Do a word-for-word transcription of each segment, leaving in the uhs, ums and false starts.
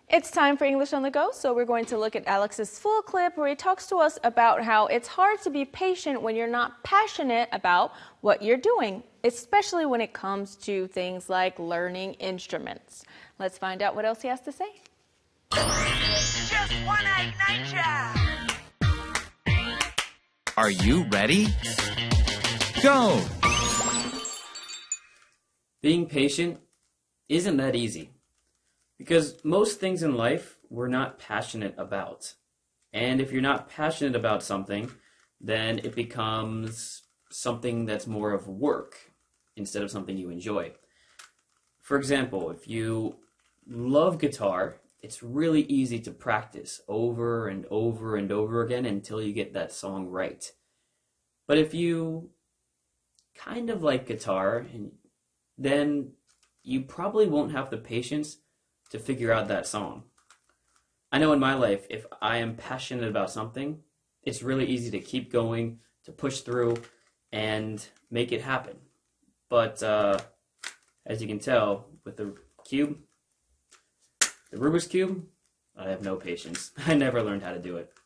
It's time for English on the Go, so we're going to look at Alex's full clip where he talks to us about how it's hard to be patient when you're not passionate about what you're doing, especially when it comes to things like learning instruments. Let's find out what else he has to say. Just one egg nature. Are you ready? Go! Being patient isn't that easy. Because most things in life we're not passionate about. And if you're not passionate about something, then it becomes something that's more of work instead of something you enjoy. For example, if you love guitar, it's really easy to practice over and over and over again until you get that song right. But if you kind of like guitar, then you probably won't have the patience to figure out that song. I know in my life, if I am passionate about something, it's really easy to keep going, to push through, and make it happen. But uh, as you can tell, with the cube, the Rubik's Cube, I have no patience. I never learned how to do it.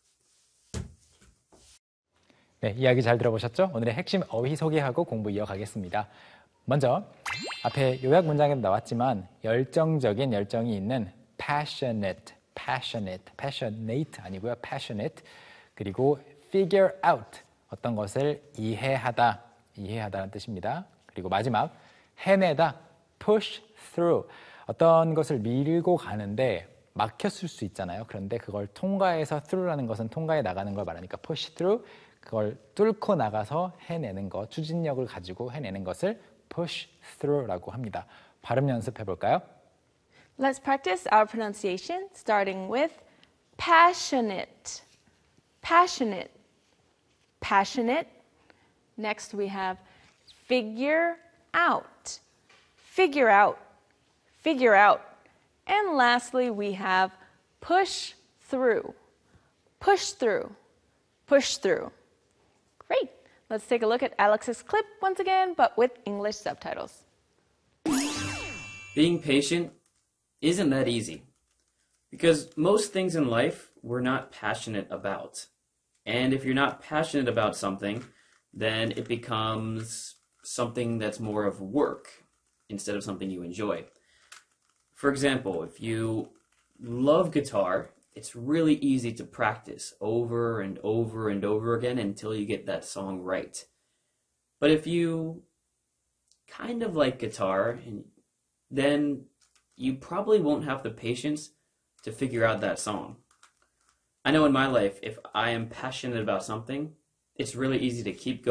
네, 이야기 잘 들어보셨죠? 오늘의 핵심 어휘 소개하고 공부 이어가겠습니다. 먼저 앞에 요약 문장에도 나왔지만 열정적인 열정이 있는 passionate, passionate, passionate 아니고요, passionate. 그리고 figure out, 어떤 것을 이해하다, 이해하다는 뜻입니다. 그리고 마지막 해내다, push through, 어떤 것을 밀고 가는데 막혔을 수 있잖아요. 그런데 그걸 통과해서 through라는 것은 통과해 나가는 걸 말하니까 push through, 그걸 뚫고 나가서 해내는 것, 추진력을 가지고 해내는 것을 push through라고 합니다. 발음 연습해 볼까요? Let's practice our pronunciation, starting with passionate, passionate, passionate. Next we have figure out, figure out, figure out. And lastly we have push through, push through, push through. Great. Let's take a look at Alex's clip once again, but with English subtitles. Being patient isn't that easy. Because most things in life we're not passionate about. And if you're not passionate about something, then it becomes something that's more of work instead of something you enjoy. For example, if you love guitar, it's really easy to practice over and over and over again until you get that song right. But if you kind of like guitar, then you probably won't have the patience to figure out that song. I know in my life, if I am passionate about something, it's really easy to keep going.